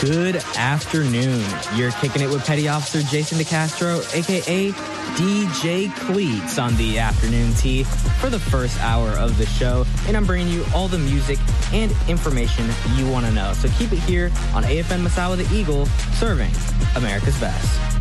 Good afternoon. You're kicking it with Petty Officer Jason DeCastro, a.k.a. DJ Cleats, on the afternoon tea for the first hour of the show. And I'm bringing you all the music and information you want to know. So keep it here on AFN Masawa the Eagle, serving America's best.